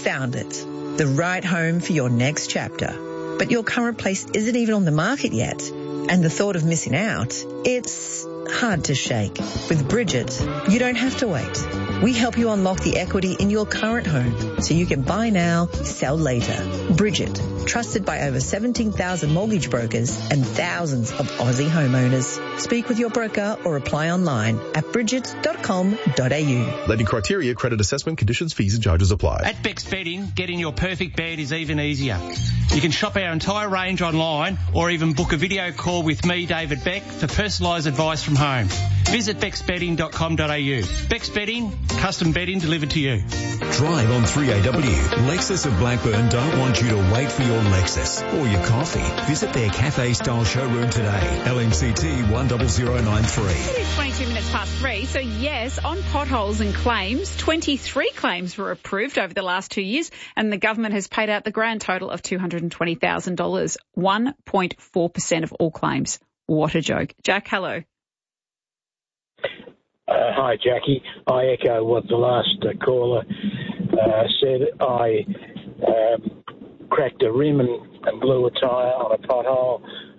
found it. The right home for your next chapter. But your current place isn't even on the market yet. And the thought of missing out, it's hard to shake. With Bridget, you don't have to wait. We help you unlock the equity in your current home so you can buy now, sell later. Bridget, trusted by over 17,000 mortgage brokers and thousands of Aussie homeowners. Speak with your broker or apply online at bridget.com.au. Lending criteria, credit assessment, conditions, fees and charges apply. At Beck's Bedding, getting your perfect bed is even easier. You can shop our entire range online or even book a video call with me, David Beck, for personalised advice from home. Visit becksbedding.com.au. Beck's Bedding, custom bedding delivered to you. Drive on 3AW. Lexus of Blackburn don't want you to wait for your Lexus or your coffee. Visit their cafe-style showroom today. LMCT 10093. It is 22 minutes past 3. So yes, on potholes and claims, 23 claims were approved over the last 2 years, and the government has paid out the grand total of $220,000, 1.4% of all claims. What a joke. Jack, hello. Hi, Jackie. I echo what the last caller said. I cracked a rim and blew a tyre on a pothole.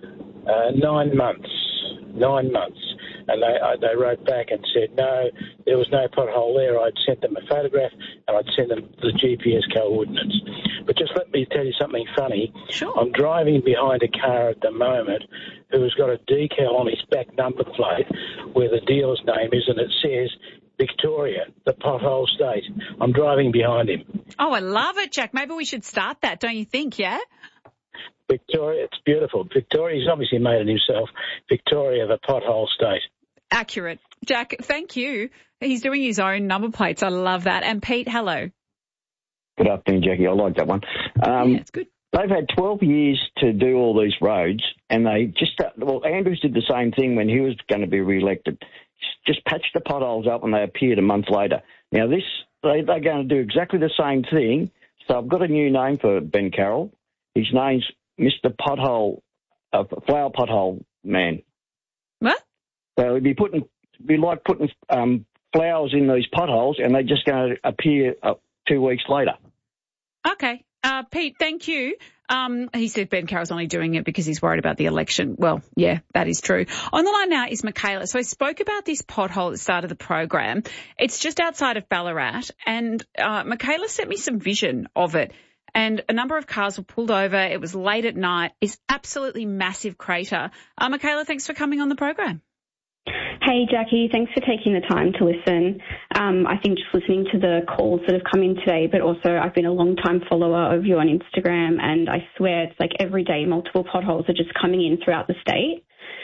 9 months. 9 months. And they wrote back and said, no, there was no pothole there. I'd sent them a photograph and I'd sent them the GPS coordinates. But just let me tell you something funny. Sure. I'm driving behind a car at the moment who's got a decal on his back number plate where the dealer's name is, and it says Victoria, the pothole state. I'm driving behind him. Oh, I love it, Jack. Maybe we should start that, don't you think, yeah? Victoria, it's beautiful. Victoria, he's obviously made it himself. Victoria, the pothole state. Accurate. Jack, thank you. He's doing his own number plates. I love that. And Pete, hello. Good afternoon, Jackie. I like that one. Yeah, it's good. They've had 12 years to do all these roads, and they just, Andrews did the same thing when he was going to be re-elected. Just patched the potholes up and they appeared a month later. Now they're going to do exactly the same thing. So I've got a new name for Ben Carroll. His name's Mr. Pothole, Flower Pothole Man. What? So it'd be like putting flowers in these potholes, and they're just going to appear 2 weeks later. Okay. Pete, thank you. He said Ben Carroll's only doing it because he's worried about the election. Well, yeah, that is true. On the line now is Michaela. So I spoke about this pothole at the start of the program. It's just outside of Ballarat, and Michaela sent me some vision of it. And a number of cars were pulled over. It was late at night. It's absolutely massive crater. Michaela, thanks for coming on the program. Hey, Jackie, thanks for taking the time to listen. I think just listening to the calls that have come in today, but also I've been a long-time follower of you on Instagram, and I swear it's like every day multiple potholes are just coming in throughout the state.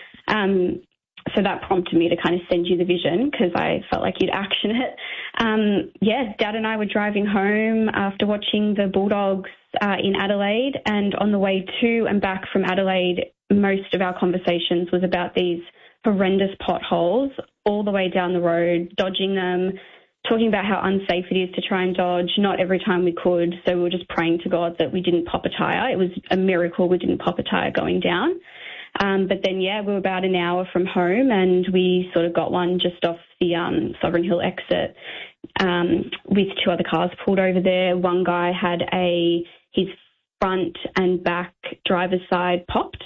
So that prompted me to kind of send you the vision because I felt like you'd action it. Dad and I were driving home after watching the Bulldogs in Adelaide, and on the way to and back from Adelaide, most of our conversations was about these horrendous potholes all the way down the road, dodging them, talking about how unsafe it is to try and dodge, not every time we could. So we were just praying to God that we didn't pop a tyre. It was a miracle we didn't pop a tyre going down. But then, we were about an hour from home and we sort of got one just off the Sovereign Hill exit with 2 other cars pulled over there. One guy had his front and back driver's side popped.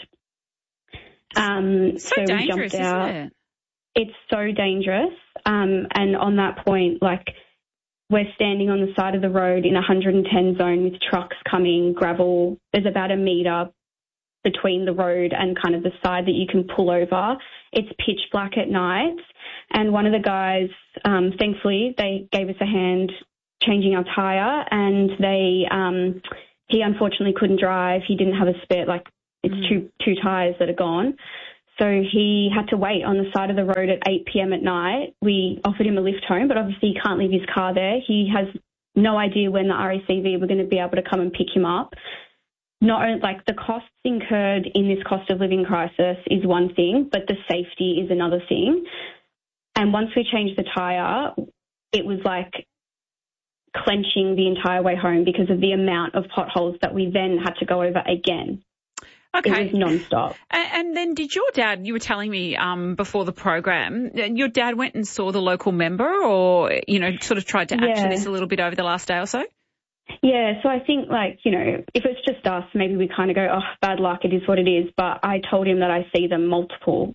So dangerous, we jumped out. Isn't it? It's so dangerous. And on that point, we're standing on the side of the road in a 110 zone with trucks coming, gravel. There's about a metre between the road and kind of the side that you can pull over. It's pitch black at night. And one of the guys, thankfully, they gave us a hand changing our tyre, and he unfortunately couldn't drive. He didn't have a spare, it's two tyres that are gone. So he had to wait on the side of the road at 8 p.m. at night. We offered him a lift home, but obviously he can't leave his car there. He has no idea when the RACV were going to be able to come and pick him up. The costs incurred in this cost of living crisis is one thing, but the safety is another thing. And once we changed the tyre, it was like clenching the entire way home because of the amount of potholes that we then had to go over again. Okay. It was non-stop. And then did your dad, you were telling me before the program, your dad went and saw the local member or, sort of tried to action this a little bit over the last day or so? Yeah, so I think, like, you know, if it's just us, maybe we kind of go, oh, bad luck, it is what it is. But I told him that I see them multiple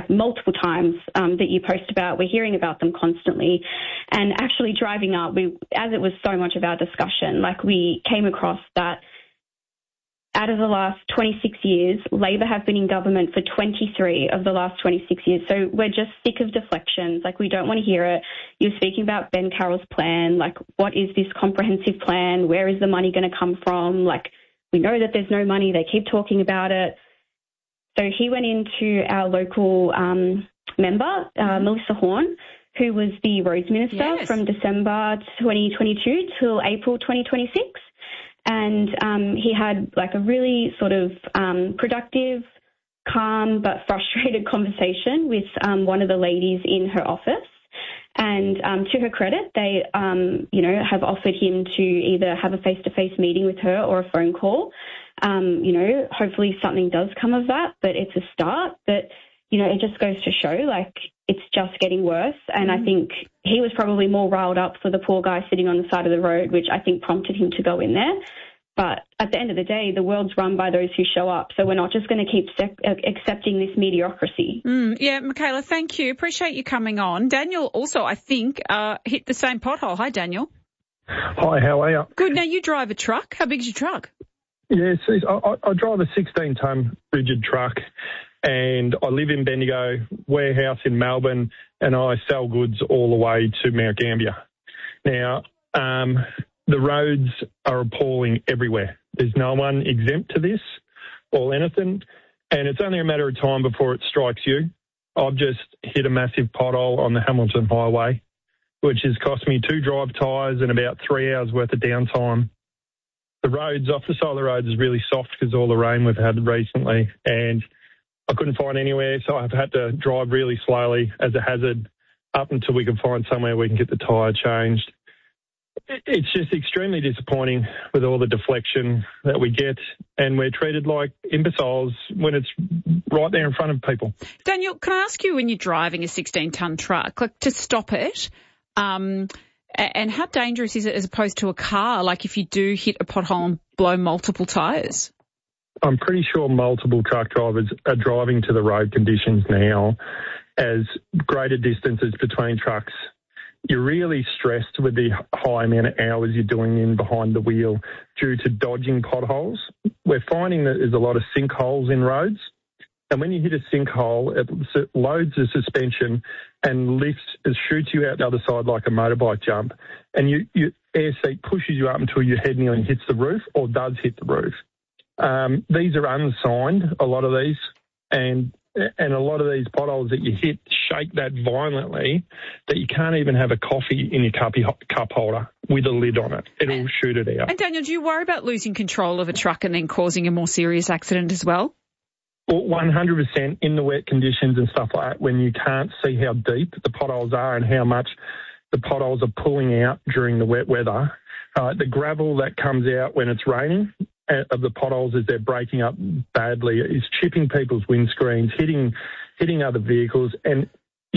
times that you post about. We're hearing about them constantly. And actually driving up, as it was so much of our discussion, like, we came across that out of the last 26 years, Labor have been in government for 23 of the last 26 years. So we're just sick of deflections. Like, we don't want to hear it. You're speaking about Ben Carroll's plan. Like, what is this comprehensive plan? Where is the money going to come from? Like, we know that there's no money. They keep talking about it. So he went into our local member, Melissa Horne, who was the roads minister from December 2022 till April 2026. And he had, like, a really sort of productive, calm but frustrated conversation with one of the ladies in her office. And to her credit, they, have offered him to either have a face-to-face meeting with her or a phone call. Hopefully something does come of that, but it's a start. But, it just goes to show, like, it's just getting worse. And I think he was probably more riled up for the poor guy sitting on the side of the road, which I think prompted him to go in there. But at the end of the day, the world's run by those who show up. So we're not just going to keep accepting this mediocrity. Yeah, Michaela, thank you. Appreciate you coming on. Daniel also, I think, hit the same pothole. Hi, Daniel. Hi, how are you? Good. Now, you drive a truck. How big's your truck? Yes, I drive a 16-tonne rigid truck, and I live in Bendigo, warehouse in Melbourne, and I sell goods all the way to Mount Gambier. Now, the roads are appalling everywhere. There's no one exempt to this or anything, and it's only a matter of time before it strikes you. I've just hit a massive pothole on the Hamilton Highway, which has cost me 2 drive tyres and about 3 hours worth of downtime. The roads, off the side of the road, is really soft because all the rain we've had recently, and I couldn't find anywhere, so I've had to drive really slowly as a hazard up until we can find somewhere we can get the tyre changed. It's just extremely disappointing with all the deflection that we get, and we're treated like imbeciles when it's right there in front of people. Daniel, can I ask you, when you're driving a 16-tonne truck, like, to stop it, and how dangerous is it as opposed to a car, like if you do hit a pothole and blow multiple tyres? I'm pretty sure multiple truck drivers are driving to the road conditions now as greater distances between trucks. You're really stressed with the high amount of hours you're doing in behind the wheel due to dodging potholes. We're finding that there's a lot of sinkholes in roads. And when you hit a sinkhole, it loads the suspension and shoots you out the other side like a motorbike jump. And your air seat pushes you up until your head nearly hits the roof or does hit the roof. These are unsigned, a lot of these, and a lot of these potholes that you hit shake that violently that you can't even have a coffee in your cup holder with a lid on it. It'll shoot it out. And Daniel, do you worry about losing control of a truck and then causing a more serious accident as well? Well, 100% in the wet conditions and stuff like that, when you can't see how deep the potholes are and how much the potholes are pulling out during the wet weather. The gravel that comes out when it's raining of the potholes as they're breaking up badly is chipping people's windscreens, hitting other vehicles, and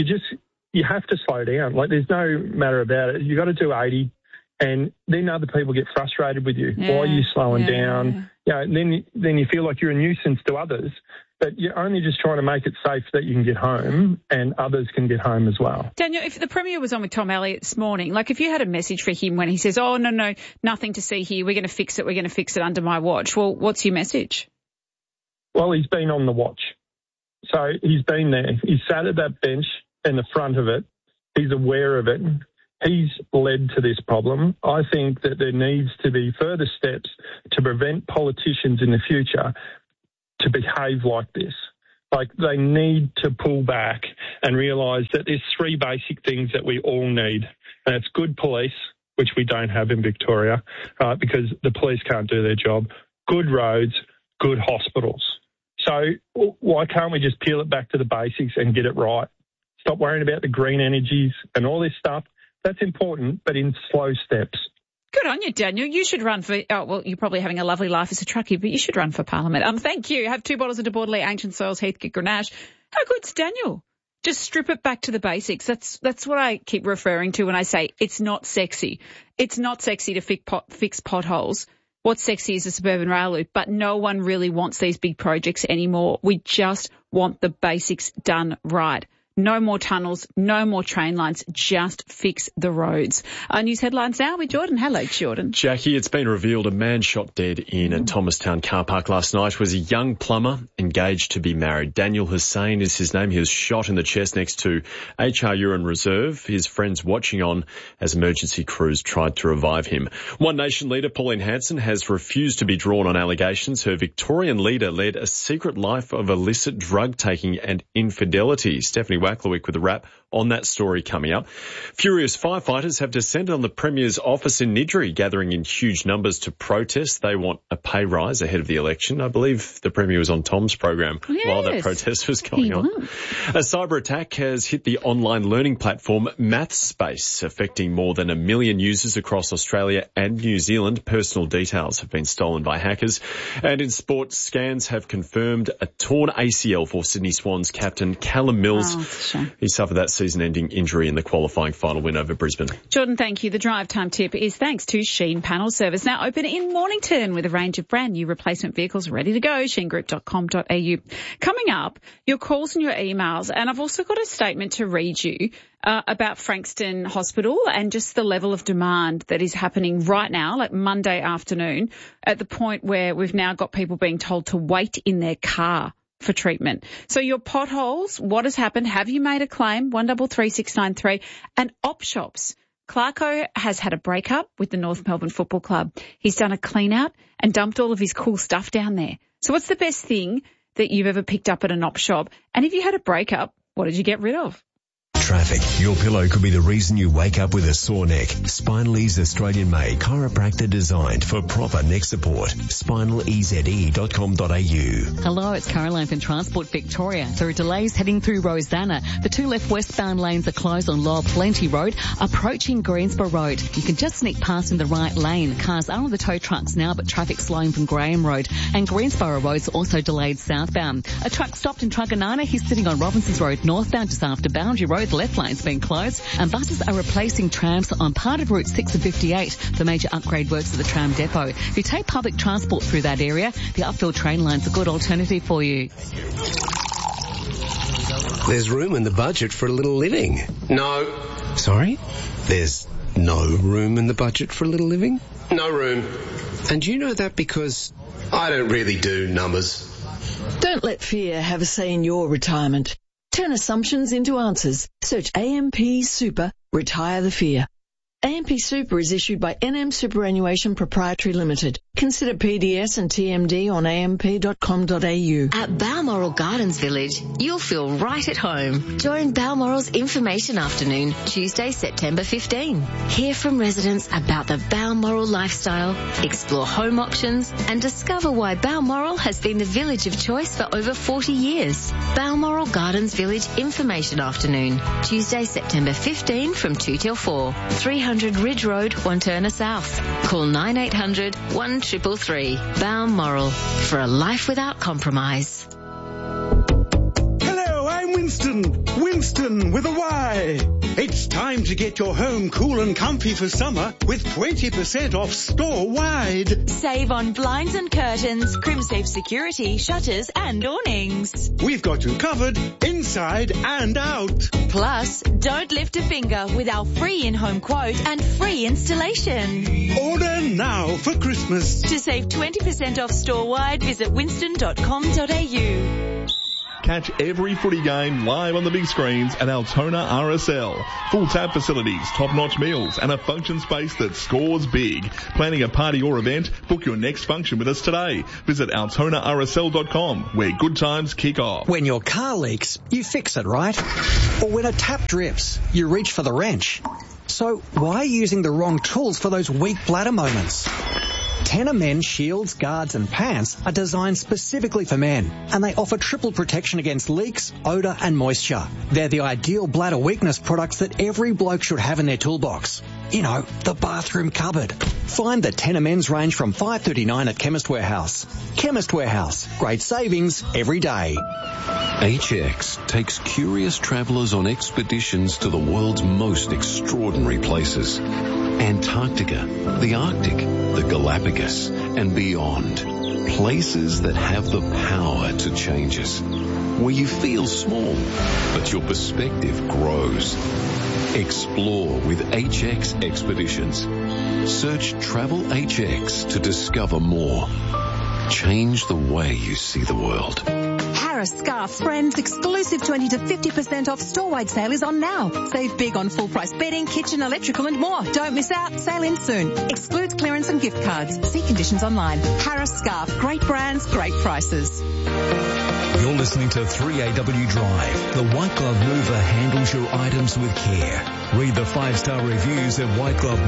you have to slow down. Like, there's no matter about it. You got to do 80, and then other people get frustrated with you. Yeah, why are you slowing down? Yeah, and then you feel like you're a nuisance to others. But you're only just trying to make it safe that you can get home and others can get home as well. Daniel, if the Premier was on with Tom Elliott this morning, like, if you had a message for him when he says, oh, no, nothing to see here, we're going to fix it under my watch, well, what's your message? Well, he's been on the watch. So he's been there. He's sat at that bench in the front of it. He's aware of it. He's led to this problem. I think that there needs to be further steps to prevent politicians in the future to behave like this. Like, they need to pull back and realise that there's 3 basic things that we all need. And it's good police, which we don't have in Victoria, because the police can't do their job, good roads, good hospitals. So why can't we just peel it back to the basics and get it right? Stop worrying about the green energies and all this stuff. That's important, but in slow steps. Good on you, Daniel. You should run for, you're probably having a lovely life as a truckie, but you should run for Parliament. Thank you. Have 2 bottles of De Bordelais Ancient Soils, Heathcote Grenache. How good's Daniel? Just strip it back to the basics. That's what I keep referring to when I say it's not sexy. It's not sexy to fix potholes. What's sexy is a suburban rail loop, but no one really wants these big projects anymore. We just want the basics done right. No more tunnels, no more train lines, just fix the roads. News headlines now with Jordan. Hello, Jordan. Jackie, it's been revealed a man shot dead in a Thomastown car park last night was a young plumber engaged to be married. Daniel Hussain is his name. He was shot in the chest next to HR Urine Reserve. His friends watching on as emergency crews tried to revive him. One Nation leader, Pauline Hanson, has refused to be drawn on allegations. Her Victorian leader led a secret life of illicit drug taking and infidelity. Stephanie Wacklewick with a wrap on that story coming up. Furious firefighters have descended on the Premier's office in Niddrie, gathering in huge numbers to protest. They want a pay rise ahead of the election. I believe the Premier was on Tom's program while that protest was going on. A cyber attack has hit the online learning platform MathSpace, affecting more than 1 million users across Australia and New Zealand. Personal details have been stolen by hackers. And in sport, scans have confirmed a torn ACL for Sydney Swans captain Callum Mills. He suffered that season-ending injury in the qualifying final win over Brisbane. Jordan, thank you. The drive time tip is thanks to Sheen Panel Service, now open in Mornington with a range of brand new replacement vehicles ready to go. sheengroup.com.au. Coming up, your calls and your emails, and I've also got a statement to read you about Frankston Hospital and just the level of demand that is happening right now, like Monday afternoon, at the point where we've now got people being told to wait in their car for treatment. So your potholes, what has happened? Have you made a claim? 133693. And Op Shops. Clarko has had a breakup with the North Melbourne Football Club. He's done a clean out and dumped all of his cool stuff down there. So what's the best thing that you've ever picked up at an Op Shop? And if you had a breakup, what did you get rid of? Traffic. Your pillow could be the reason you wake up with a sore neck. Spinalese Australian-made chiropractor designed for proper neck support. spinaleze.com.au. Hello, it's Caroline from Transport Victoria. There are delays heading through Rosanna. The two left westbound lanes are closed on Lower Plenty Road, approaching Greensborough Road. You can just sneak past in the right lane. Cars are on the tow trucks now, but traffic slowing from Graham Road. And Greensborough Road's also delayed southbound. A truck stopped in Truganina. He's sitting on Robinsons Road northbound just after Boundary Road. The left lane's been closed, and buses are replacing trams on part of Route 6 and 58 for major upgrade works at the tram depot. If you take public transport through that area, the upfill train line's a good alternative for you. There's room in the budget for a little living. No. Sorry? There's no room in the budget for a little living? No room. And you know that because I don't really do numbers. Don't let fear have a say in your retirement. Turn assumptions into answers. Search AMP Super, retire the fear. AMP Super is issued by NM Superannuation Proprietary Limited. Consider PDS and TMD on amp.com.au. At Balmoral Gardens Village, you'll feel right at home. Join Balmoral's Information Afternoon, Tuesday, September 15. Hear from residents about the Balmoral lifestyle, explore home options, and discover why Balmoral has been the village of choice for over 40 years. Balmoral Gardens Village Information Afternoon, Tuesday, September 15 from 2 till 4. 300 Ridge Road, Wanturna South. Call 9800 1333. Balmoral, for a life without compromise. Hello, I'm Winston. Winston with a Y. It's time to get your home cool and comfy for summer with 20% off store-wide. Save on blinds and curtains, Crimsafe security, shutters and awnings. We've got you covered inside and out. Plus, don't lift a finger with our free in-home quote and free installation. Order now for Christmas. To save 20% off store-wide, visit winston.com.au. Catch every footy game live on the big screens at Altona RSL. Full tab facilities, top-notch meals, and a function space that scores big. Planning a party or event? Book your next function with us today. Visit altonarsl.com, where good times kick off. When your car leaks, you fix it, right? Or when a tap drips, you reach for the wrench. So why are you using the wrong tools for those weak bladder moments? Tenor men's shields, guards and pants are designed specifically for men, and they offer triple protection against leaks, odour and moisture. They're the ideal bladder weakness products that every bloke should have in their toolbox. You know, the bathroom cupboard. Find the Tenor men's range from $5.39 at Chemist Warehouse. Chemist Warehouse. Great savings every day. HX takes curious travellers on expeditions to the world's most extraordinary places. Antarctica, the Arctic, the Galapagos, and beyond. Places that have the power to change us. Where you feel small, but your perspective grows. Explore with HX Expeditions. Search Travel HX to discover more. Change the way you see the world. Harris Scarf Friends exclusive 20 to 50% off store-wide sale is on now. Save big on full-price bedding, kitchen, electrical and more. Don't miss out. Sale ends soon. Excludes clearance and gift cards. See conditions online. Harris Scarf. Great brands, great prices. You're listening to 3AW Drive. The White Glove Mover handles your items with care. Read the 5-star reviews at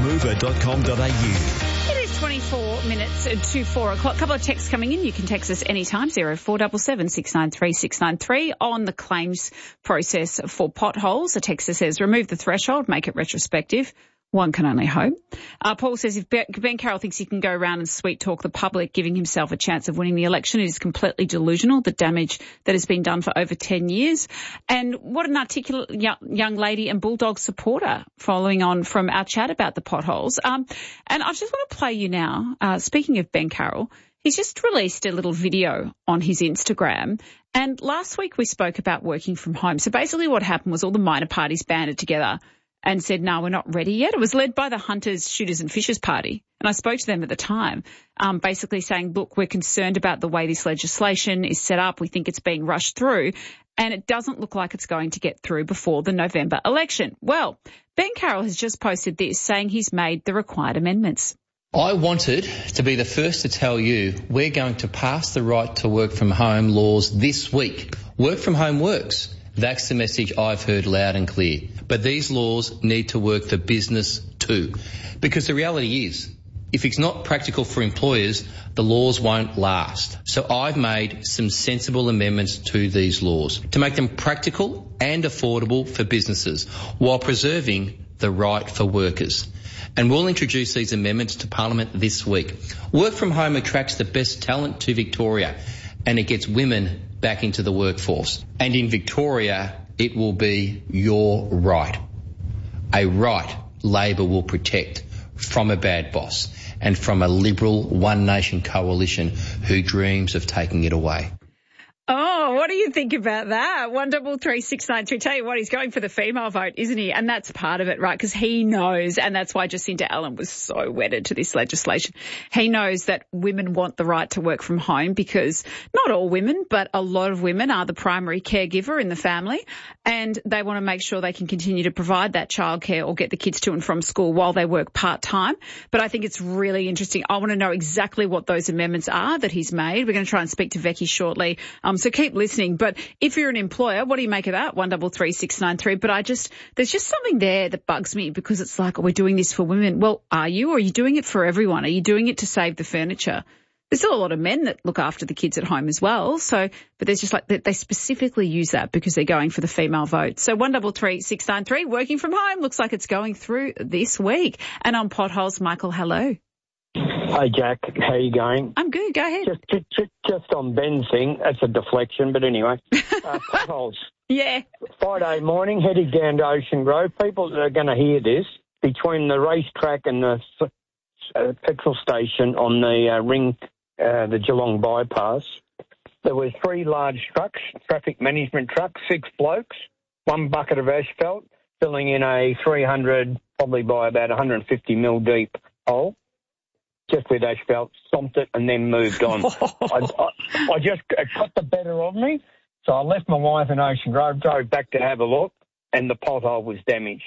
whiteglovemover.com.au. It is 24 minutes to 4 o'clock. A couple of texts coming in. You can text us anytime, 0477 693 693 on the claims process for potholes. A texter says, remove the threshold, make it retrospective. One can only hope. Paul says if Ben Carroll thinks he can go around and sweet-talk the public, giving himself a chance of winning the election, it is completely delusional, the damage that has been done for over 10 years. And what an articulate young lady and Bulldog supporter, following on from our chat about the potholes. And I just want to play you now, speaking of Ben Carroll, he's just released a little video on his Instagram. And last week we spoke about working from home. So basically what happened was all the minor parties banded together and said, no, we're not ready yet. It was led by the Hunters, Shooters and Fishers Party. And I spoke to them at the time, basically saying, look, we're concerned about the way this legislation is set up. We think it's being rushed through and it doesn't look like it's going to get through before the November election. Well, Ben Carroll has just posted this saying he's made the required amendments. I wanted to be the first to tell you we're going to pass the right to work from home laws this week. Work from home works. That's the message I've heard loud and clear. But these laws need to work for business too. Because the reality is, if it's not practical for employers, the laws won't last. So I've made some sensible amendments to these laws to make them practical and affordable for businesses while preserving the right for workers. And we'll introduce these amendments to Parliament this week. Work from home attracts the best talent to Victoria and it gets women back into the workforce. And in Victoria, it will be your right. A right Labor will protect from a bad boss and from a Liberal One Nation coalition who dreams of taking it away. Oh, what do you think about that? 133693. Tell you what, he's going for the female vote, isn't he? And that's part of it, right? Because he knows, and that's why Jacinta Allen was so wedded to this legislation. He knows that women want the right to work from home because not all women, but a lot of women are the primary caregiver in the family, and they want to make sure they can continue to provide that childcare or get the kids to and from school while they work part-time. But I think it's really interesting. I want to know exactly what those amendments are that he's made. We're going to try and speak to Becky shortly. So keep listening. But if you're an employer, what do you make of that? 133693. But there's just something there that bugs me because it's like, we're doing this for women. Well, are you? Or are you doing it for everyone? Are you doing it to save the furniture? There's still a lot of men that look after the kids at home as well. So, but there's just like, they specifically use that because they're going for the female vote. So 133693, working from home, looks like it's going through this week. And on potholes, Michael, hello. Hey, Jack. How you going? I'm good. Go ahead. Just on Ben's thing. That's a deflection, but anyway. Potholes. Yeah. Friday morning, heading down to Ocean Grove. People are going to hear this. Between the racetrack and the petrol station on the the Geelong bypass, there were 3 large trucks, traffic management trucks, 6 blokes, 1 bucket of asphalt, filling in a 300, probably by about 150 mil deep hole. Just with asphalt, stomped it and then moved on. I just, it got the better of me, so I left my wife in Ocean Grove, drove back to have a look, and the pothole was damaged.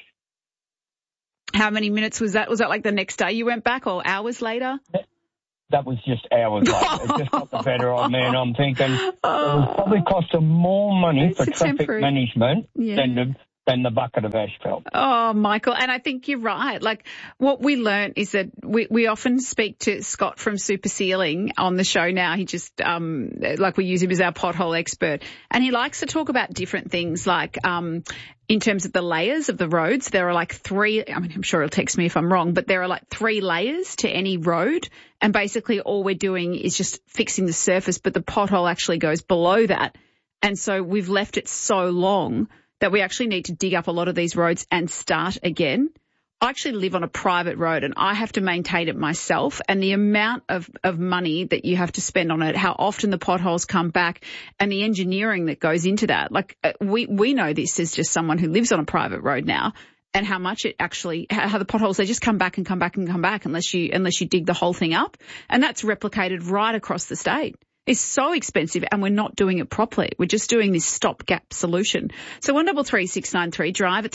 How many minutes was that? Was that like the next day you went back or hours later? That was just hours later. It just got the better of me, and I'm thinking it would probably cost them more money for traffic management than to than the bucket of asphalt. Oh, Michael, and I think you're right. Like, what we learned is that we often speak to Scott from Super Sealing on the show now. He just, we use him as our pothole expert, and he likes to talk about different things like, in terms of the layers of the roads, there are like 3, I mean, I'm sure he'll text me if I'm wrong, but there are like 3 layers to any road. And basically all we're doing is just fixing the surface, but the pothole actually goes below that. And so we've left it so long that we actually need to dig up a lot of these roads and start again. I actually live on a private road and I have to maintain it myself, and the amount of money that you have to spend on it, how often the potholes come back, and the engineering that goes into that. Like, we know this as just someone who lives on a private road now, and how much it actually, how the potholes, they just come back and come back and come back unless you dig the whole thing up. And that's replicated right across the state. It's so expensive and we're not doing it properly. We're just doing this stopgap solution. So 133693, drive at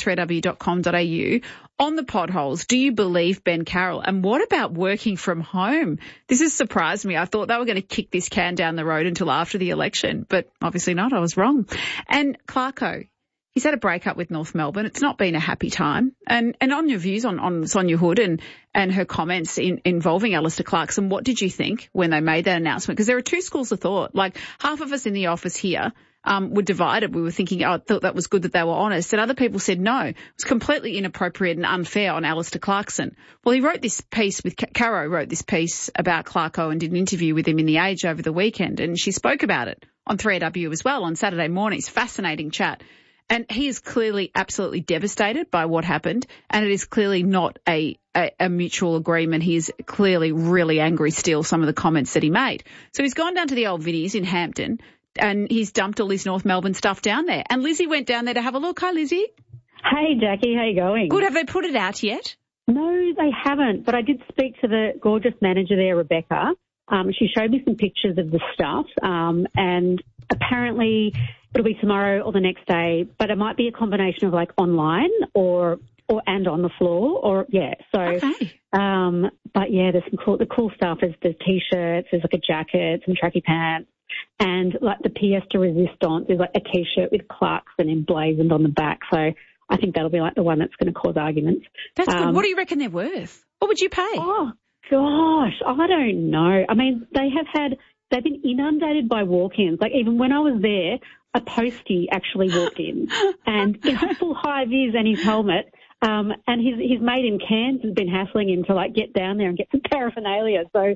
3w.com.au. On the potholes, do you believe Ben Carroll? And what about working from home? This has surprised me. I thought they were going to kick this can down the road until after the election, but obviously not. I was wrong. And Clarko, he's had a breakup with North Melbourne. It's not been a happy time. And on your views on Sonia Hood and her comments involving Alistair Clarkson, what did you think when they made that announcement? Because there are 2 schools of thought. Like, half of us in the office here were divided. We were thinking, I thought that was good that they were honest. And other people said, no, it was completely inappropriate and unfair on Alistair Clarkson. Well, he wrote this piece Caro wrote this piece about Clarko and did an interview with him in The Age over the weekend. And she spoke about it on 3AW as well on Saturday mornings. Fascinating chat. And he is clearly absolutely devastated by what happened, and it is clearly not a mutual agreement. He is clearly really angry still, some of the comments that he made. So he's gone down to the old Vinnie's in Hampton, and he's dumped all his North Melbourne stuff down there. And Lizzie went down there to have a look. Hi, Lizzie. Hey, Jackie. How you going? Good. Have they put it out yet? No, they haven't. But I did speak to the gorgeous manager there, Rebecca. She showed me some pictures of the stuff, and apparently it'll be tomorrow or the next day, but it might be a combination of like online or on the floor or, yeah. So, okay. But yeah, there's the cool stuff is the t-shirts, there's like a jacket, some tracky pants, and like the pièce de résistance is like a t-shirt with Clarkson emblazoned on the back. So I think that'll be like the one that's going to cause arguments. That's good. What do you reckon they're worth? What would you pay? Oh, gosh, I don't know. I mean, they've been inundated by walk-ins. Like, even when I was there, a postie actually walked in and in full high-vis and his helmet, and his mate in Cairns has been hassling him to, like, get down there and get some paraphernalia. So,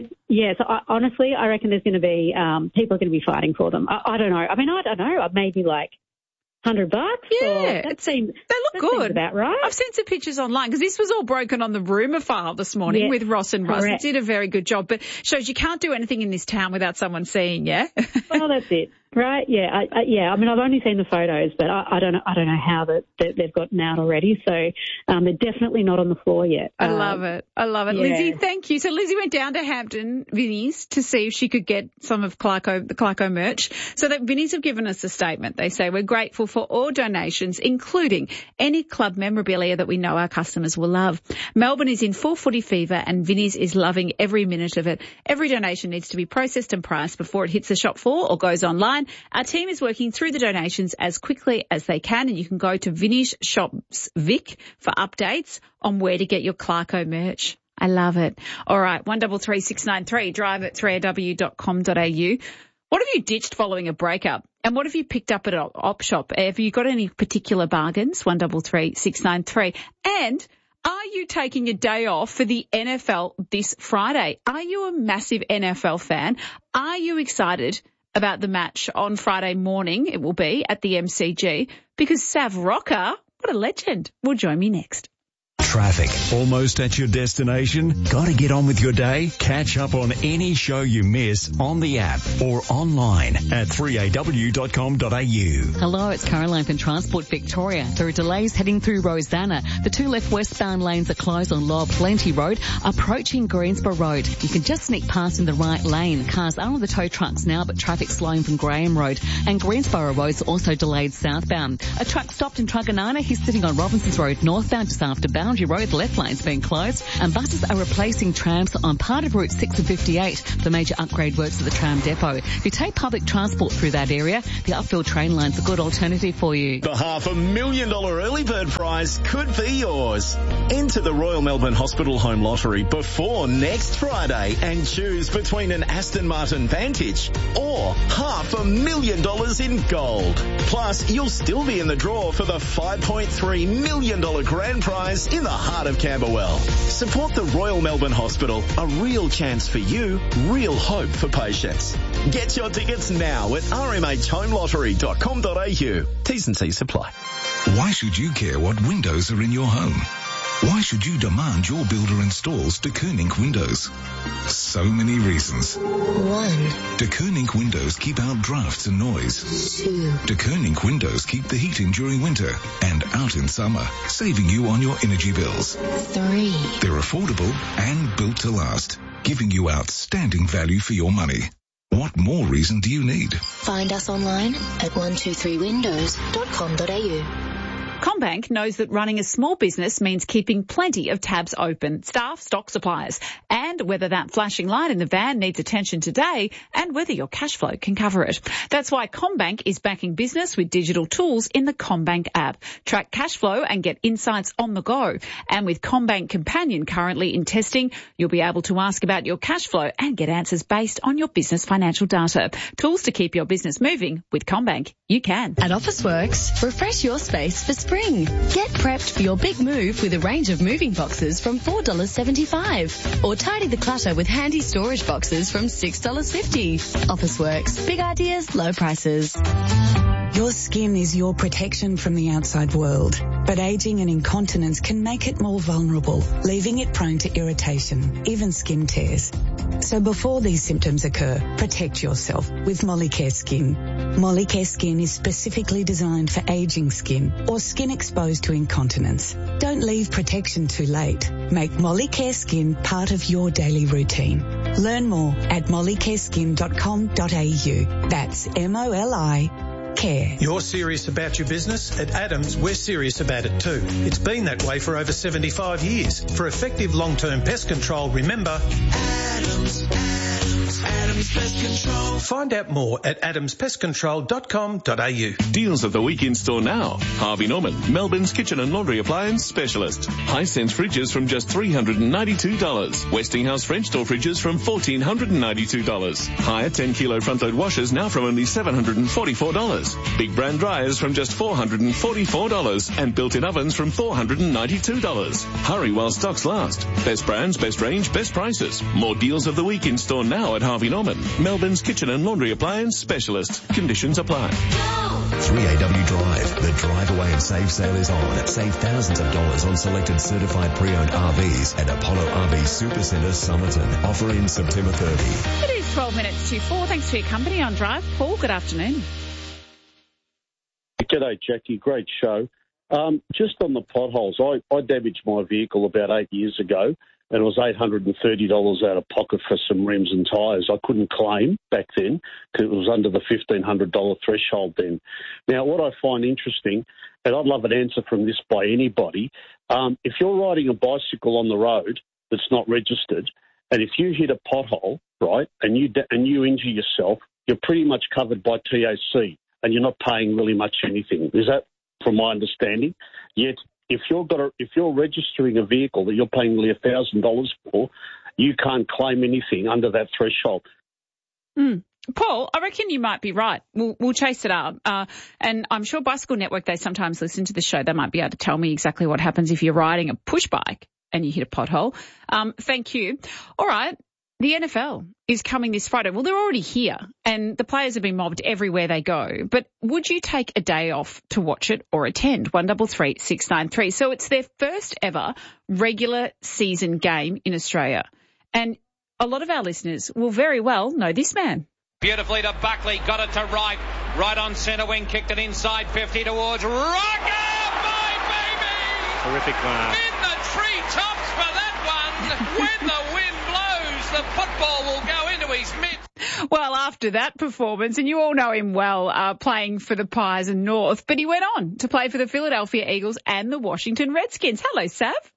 honestly, I reckon there's going to be people are going to be fighting for them. I don't know. I mean, I don't know. Maybe, like, $100. Yeah, they look good. About right. I've seen some pictures online because this was all broken on the rumour file this morning with Ross and Russ. They did a very good job, but shows you can't do anything in this town without someone seeing. Yeah. Well, that's it. Right? Yeah. I mean, I've only seen the photos, but I don't know how that they've gotten out already. So they're definitely not on the floor yet. I love it. Yeah. Lizzie, thank you. So Lizzie went down to Hampton Vinnie's to see if she could get some of the Clarko merch. So that Vinnie's have given us a statement. They say, we're grateful for all donations, including any club memorabilia that we know our customers will love. Melbourne is in full footy fever and Vinnie's is loving every minute of it. Every donation needs to be processed and priced before it hits the shop floor or goes online. Our team is working through the donations as quickly as they can, and you can go to Vinnie's Shops Vic for updates on where to get your Clarko merch. I love it. All right, 133693, drive at 3aw.com.au. What have you ditched following a breakup? And what have you picked up at an op shop? Have you got any particular bargains? 133693. And are you taking a day off for the NFL this Friday? Are you a massive NFL fan? Are you excited about the match on Friday morning? It will be at the MCG because Sav Rocker, what a legend, will join me next. Traffic. Almost at your destination? Got to get on with your day? Catch up on any show you miss on the app or online at 3aw.com.au. Hello, it's Caroline from Transport Victoria. There are delays heading through Rosanna. The 2 left westbound lanes are closed on Lower Plenty Road, approaching Greensboro Road. You can just sneak past in the right lane. Cars are on the tow trucks now, but traffic slowing from Graham Road. And Greensboro Road's also delayed southbound. A truck stopped in Truganana. He's sitting on Robinson's Road northbound just after Bell. Boundary Road, the left lane's been closed, and buses are replacing trams on part of Route 6 and 58 for major upgrade works at the tram depot. If you take public transport through that area, the upfield train line's a good alternative for you. The $500,000 early bird prize could be yours. Enter the Royal Melbourne Hospital Home Lottery before next Friday and choose between an Aston Martin Vantage or $500,000 in gold. Plus, you'll still be in the draw for the $5.3 million grand prize in the heart of Camberwell. Support the Royal Melbourne Hospital. A real chance for you, real hope for patients. Get your tickets now at rmhhomelottery.com.au. T's and C's apply. Why should you care what windows are in your home? Why should you demand your builder installs De Koning windows? So many reasons. 1. De Koning windows keep out drafts and noise. 2. De Koning windows keep the heat in during winter and out in summer, saving you on your energy bills. 3. They're affordable and built to last, giving you outstanding value for your money. What more reason do you need? Find us online at 123windows.com.au. CommBank knows that running a small business means keeping plenty of tabs open, staff, stock, suppliers, and whether that flashing light in the van needs attention today and whether your cash flow can cover it. That's why CommBank is backing business with digital tools in the CommBank app. Track cash flow and get insights on the go. And with CommBank Companion currently in testing, you'll be able to ask about your cash flow and get answers based on your business financial data. Tools to keep your business moving with CommBank. You can. At Officeworks, refresh your space for spring. Get prepped for your big move with a range of moving boxes from $4.75. Or tidy the clutter with handy storage boxes from $6.50. Officeworks. Big ideas, low prices. Your skin is your protection from the outside world, but aging and incontinence can make it more vulnerable, leaving it prone to irritation, even skin tears. So before these symptoms occur, protect yourself with Molicare Skin. Molicare Skin is specifically designed for aging skin or skin exposed to incontinence. Don't leave protection too late. Make Molicare Skin part of your daily routine. Learn more at mollicareskin.com.au. That's MOLI Care. You're serious about your business? At Adams, we're serious about it too. It's been that way for over 75 years. For effective long-term pest control, remember Adams Pest Control. Find out more at adamspestcontrol.com.au. Deals of the week in store now. Harvey Norman, Melbourne's kitchen and laundry appliance specialist. Hisense fridges from just $392. Westinghouse French door fridges from $1,492. Higher 10-kilo front-load washers now from only $744. Big brand dryers from just $444. And built-in ovens from $492. Hurry while stocks last. Best brands, best range, best prices. More deals of the week in store now at Harvey Norman, Melbourne's kitchen and laundry appliance specialist. Conditions apply. 3AW Drive. The drive away and save sale is on. Save thousands of dollars on selected certified pre-owned RVs at Apollo RV Supercentre Somerton. Offer in September 30. It is 12 minutes to 4. Thanks for your company on Drive. Paul, good afternoon. G'day, Jackie. Great show. Just on the potholes, I damaged my vehicle about 8 years ago, and it was $830 out of pocket for some rims and tyres. I couldn't claim back then because it was under the $1,500 threshold then. Now, what I find interesting, and I'd love an answer from this by anybody, if you're riding a bicycle on the road that's not registered, and if you hit a pothole, right, and you injure yourself, you're pretty much covered by TAC, and you're not paying really much anything. Is that from my understanding? Yet, if you're registering a vehicle that you're paying nearly $1,000 for, you can't claim anything under that threshold. Paul, I reckon you might be right. We'll chase it up. And I'm sure Bicycle Network, they sometimes listen to the show. They might be able to tell me exactly what happens if you're riding a push bike and you hit a pothole. Thank you. All right. The NFL is coming this Friday. Well, they're already here and the players have been mobbed everywhere they go. But would you take a day off to watch it or attend? 133 693. So it's their first ever regular season game in Australia. And a lot of our listeners will very well know this man. Beautifully to Buckley, got it to right on centre wing, kicked it inside 50 towards Rocker, my baby! Terrific mark. In the treetops for that one. When the wind blows, the football will go into his mitts. Well, after that performance, and you all know him well, playing for the Pies and North, but he went on to play for the Philadelphia Eagles and the Washington Redskins. Hello, Sav.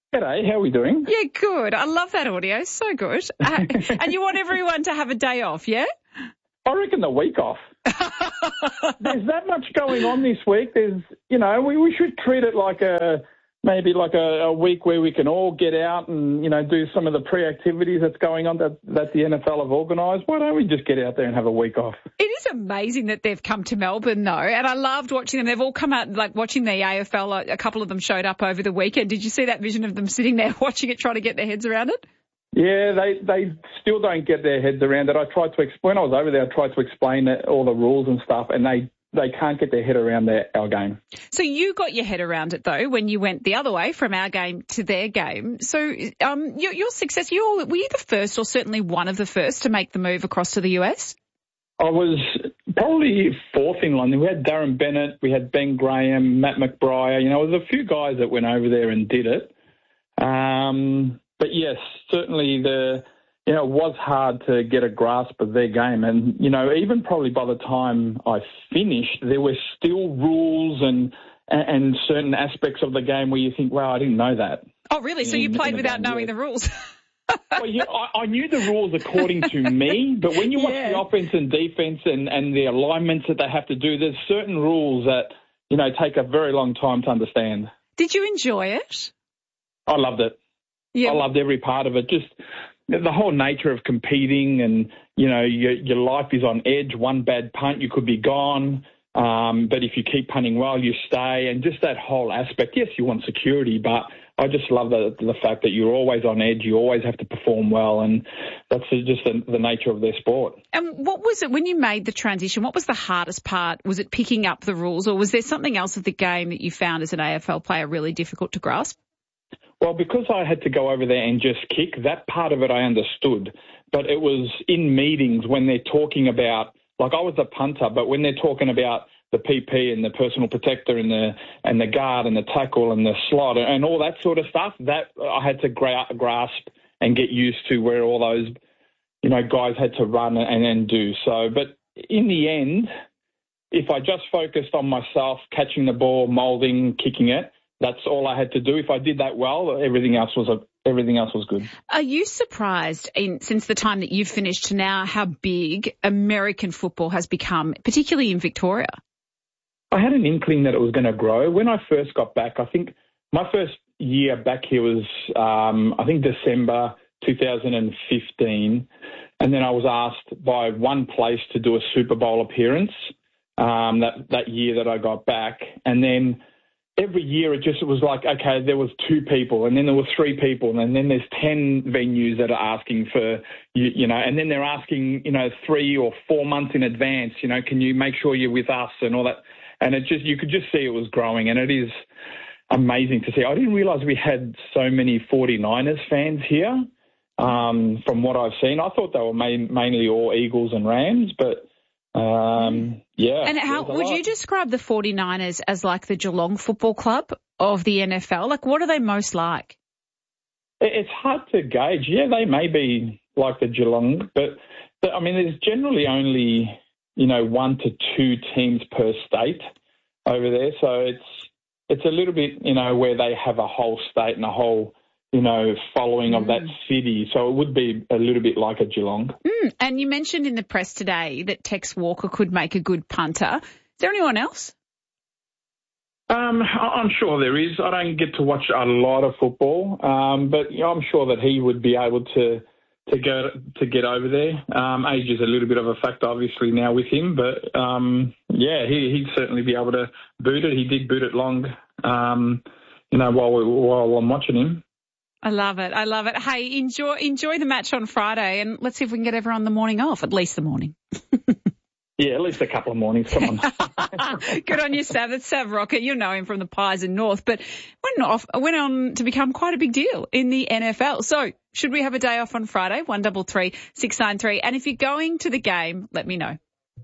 G'day, how are we doing? Yeah, good. I love that audio. So good. And you want everyone to have a day off, yeah? I reckon the week off. There's that much going on this week. There's, we should treat it like maybe a week where we can all get out and, do some of the pre-activities that's going on that the NFL have organised. Why don't we just get out there and have a week off? It is amazing that they've come to Melbourne, though, and I loved watching them. They've all come out, watching the AFL. A couple of them showed up over the weekend. Did you see that vision of them sitting there watching it, trying to get their heads around it? Yeah, they still don't get their heads around it. When I was over there, I tried to explain all the rules and stuff, and they can't get their head around our game. So you got your head around it, though, when you went the other way from our game to their game. So your success, were you the first, or certainly one of the first, to make the move across to the US? I was probably fourth in line. We had Darren Bennett, we had Ben Graham, Matt McBriar. There was a few guys that went over there and did it. But yes, certainly it was hard to get a grasp of their game. And, even probably by the time I finished, there were still rules and certain aspects of the game where you think, wow, I didn't know that. Oh, really? So you played without knowing the rules? Well, yeah, I knew the rules according to me, but when you watch the offense and defense and the alignments that they have to do, there's certain rules that, take a very long time to understand. Did you enjoy it? I loved it. Yeah. I loved every part of it. Just the whole nature of competing and, your life is on edge. One bad punt, you could be gone. But if you keep punting well, you stay. And just that whole aspect. Yes, you want security, but I just love the fact that you're always on edge. You always have to perform well. And that's just the nature of their sport. And what was it when you made the transition? What was the hardest part? Was it picking up the rules, or was there something else of the game that you found as an AFL player really difficult to grasp? Well, because I had to go over there and just kick, that part of it I understood. But it was in meetings when they're talking about, I was a punter, but when they're talking about the PP and the personal protector and the guard and the tackle and the slot and all that sort of stuff, that I had to grasp and get used to, where all those, guys had to run and do. So, but in the end, if I just focused on myself, catching the ball, moulding, kicking it, that's all I had to do. If I did that well, everything else was good. Are you surprised, since the time that you've finished to now, how big American football has become, particularly in Victoria? I had an inkling that it was going to grow. When I first got back, I think my first year back here was, December 2015. And then I was asked by one place to do a Super Bowl appearance that year that I got back. And then every year it was like, okay, there was 2 people, and then there were 3 people, and then there's 10 venues that are asking for, and then they're asking, 3 or 4 months in advance, can you make sure you're with us and all that. And you could just see it was growing, and it is amazing to see. I didn't realise we had so many 49ers fans here from what I've seen. I thought they were mainly all Eagles and Rams, but yeah. And how would you describe the 49ers as like the Geelong Football Club of the NFL? Like, what are they most like? It's hard to gauge. Yeah, they may be like the Geelong, but there's generally only, 1 to 2 teams per state over there. So it's a little bit, where they have a whole state and a whole, following of that city. So it would be a little bit like a Geelong. And you mentioned in the press today that Tex Walker could make a good punter. Is there anyone else? I'm sure there is. I don't get to watch a lot of football, but I'm sure that he would be able to get over there. Age is a little bit of a factor, obviously, now with him, but he'd certainly be able to boot it. He did boot it long, while I'm watching him. I love it. Hey, enjoy the match on Friday, and let's see if we can get everyone the morning off, at least the morning. Yeah, at least a couple of mornings. Come on. Good on you, Sav. It's Sav Rocket. You know him from the Pies in North, but went on to become quite a big deal in the NFL. So should we have a day off on Friday? 133 693. And if you're going to the game, let me know.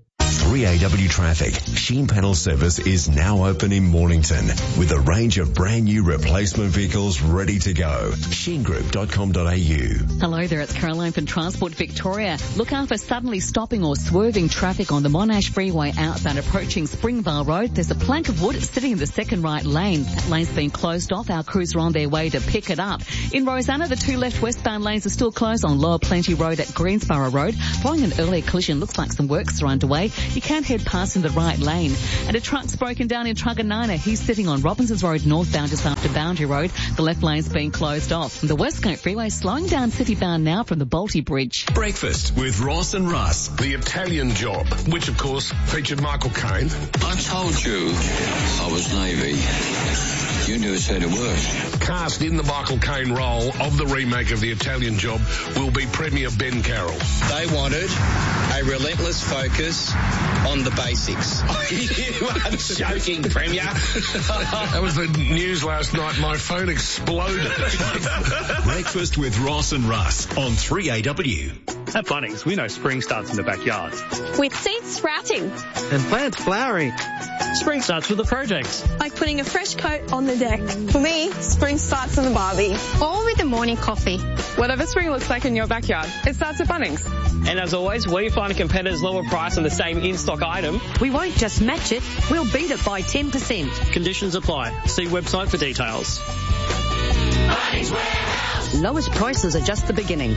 3AW traffic. Sheen Panel Service is now open in Mornington with a range of brand new replacement vehicles ready to go. sheengroup.com.au. Hello there, it's Caroline from Transport Victoria. Look out for suddenly stopping or swerving traffic on the Monash Freeway outbound approaching Springvale Road. There's a plank of wood sitting in the second right lane. That lane's been closed off. Our crews are on their way to pick it up. In Rosanna, the two left westbound lanes are still closed on Lower Plenty Road at Greensborough Road. Following an earlier collision, looks like some works are underway. You can head past in the right lane. And a truck's broken down in Truganina. He's sitting on Robinson's Road northbound just after Boundary Road. The left lane's been closed off. And the Westgate Freeway slowing down citybound now from the Balti Bridge. Breakfast with Ross and Russ. The Italian Job, which of course featured Michael Caine. I told you I was Navy. You knew said it worked. Cast in the Michael Caine role of the remake of The Italian Job will be Premier Ben Carroll. They wanted a relentless focus on the basics. You are joking, Premier. That was the news last night. My phone exploded. Breakfast with Ross and Russ on 3AW. At Bunnings, we know spring starts in the backyard. With seeds sprouting. And plants flowering. Spring starts with a project. Like putting a fresh coat on the deck. For me, spring starts in the barbie. Or with a morning coffee. Whatever spring looks like in your backyard, it starts at Bunnings. And as always, we find a competitor's lower price on the same in-stock item. We won't just match it, we'll beat it by 10%. Conditions apply. See website for details. Bunnings Warehouse. Lowest prices are just the beginning.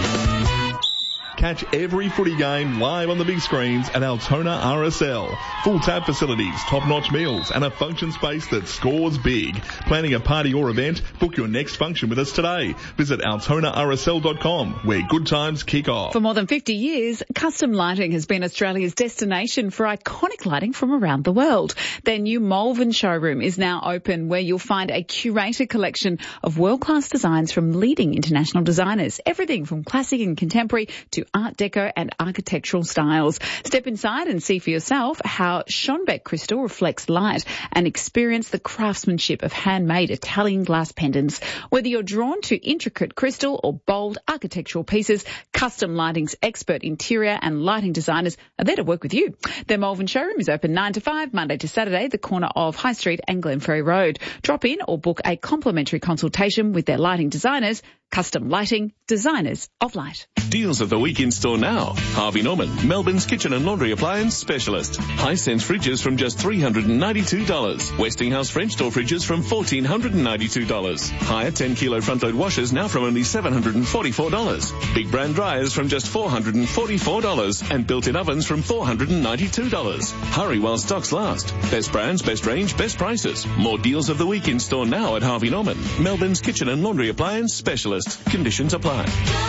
Catch every footy game live on the big screens at Altona RSL. Full tab facilities, top-notch meals, and a function space that scores big. Planning a party or event? Book your next function with us today. Visit altonarsl.com, where good times kick off. For more than 50 years, Custom Lighting has been Australia's destination for iconic lighting from around the world. Their new Malvern showroom is now open, where you'll find a curated collection of world-class designs from leading international designers. Everything from classic and contemporary to Art Deco and architectural styles. Step inside and see for yourself how Schonbeck crystal reflects light and experience the craftsmanship of handmade Italian glass pendants. Whether you're drawn to intricate crystal or bold architectural pieces, Custom Lighting's expert interior and lighting designers are there to work with you. Their Malvern showroom is open 9 to 5, Monday to Saturday, the corner of High Street and Glenferrie Road. Drop in or book a complimentary consultation with their lighting designers. Custom Lighting, designers of light. Deals of the week in store now. Harvey Norman, Melbourne's kitchen and laundry appliance specialist. Hisense fridges from just $392. Westinghouse French door fridges from $1,492. Higher 10 kilo front load washers now from only $744. Big brand dryers from just $444. And built-in ovens from $492. Hurry while stocks last. Best brands, best range, best prices. More deals of the week in store now at Harvey Norman, Melbourne's kitchen and laundry appliance specialist. Conditions apply.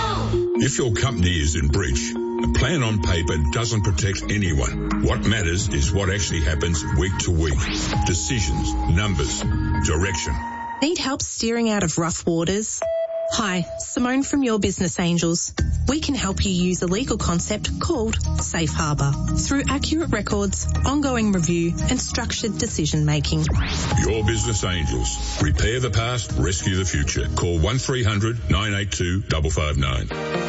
If your company is in breach, a plan on paper doesn't protect anyone. What matters is what actually happens week to week. Decisions, numbers, direction. Need help steering out of rough waters? Hi, Simone from Your Business Angels. We can help you use a legal concept called Safe Harbour through accurate records, ongoing review and structured decision making. Your Business Angels. Repair the past, rescue the future. Call 1300 982 559.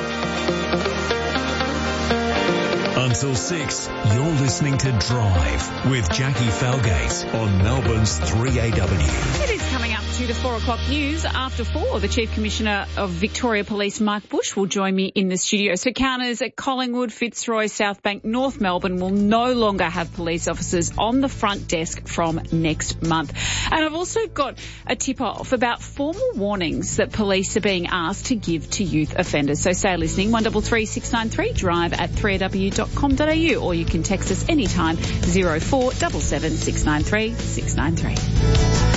Until 6, you're listening to Drive with Jackie Falgate on Melbourne's 3AW. It is coming up to the 4 o'clock news. After 4, the Chief Commissioner of Victoria Police, Mike Bush, will join me in the studio. So counters at Collingwood, Fitzroy, Southbank, North Melbourne will no longer have police officers on the front desk from next month. And I've also got a tip-off about formal warnings that police are being asked to give to youth offenders. So stay listening, 133 693, drive at 3aw.com.au, or you can text us anytime, 0477 693 693.